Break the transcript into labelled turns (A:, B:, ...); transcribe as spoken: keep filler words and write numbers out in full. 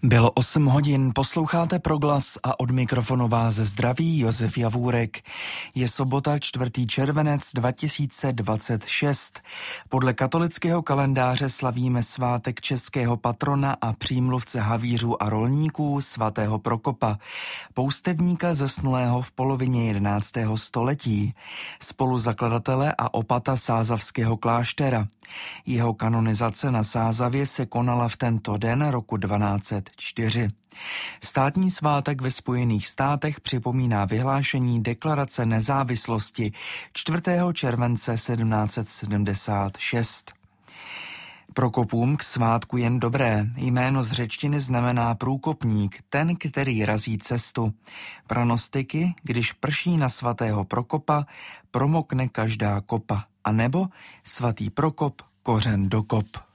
A: Bylo osm hodin, posloucháte Proglas a od mikrofonu vás zdraví Josef Javůrek. Je sobota čtvrtý červenec dva tisíce dvacet šest. Podle katolického kalendáře slavíme svátek českého patrona a přímluvce havířů a rolníků svatého Prokopa, poustevníka zesnulého v polovině jedenáctého století, spoluzakladatele a opata sázavského kláštera. Jeho kanonizace na Sázavě se konala v tento den roku dvanáct set čtyři. Státní svátek ve Spojených státech připomíná vyhlášení deklarace nezávislosti čtvrtého července sedmnáct set sedmdesát šest. Prokopům k svátku jen dobré. Jméno z řečtiny znamená průkopník, ten, který razí cestu. Pranostiky, když prší na svatého Prokopa, promokne každá kopa. A nebo svatý Prokop, kořen do kop.